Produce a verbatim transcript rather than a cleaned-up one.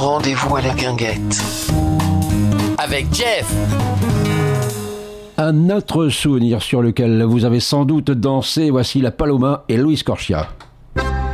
Rendez-vous à la guinguette. Avec Jeff. Un autre souvenir sur lequel vous avez sans doute dansé, voici la Paloma et Luis Corchia.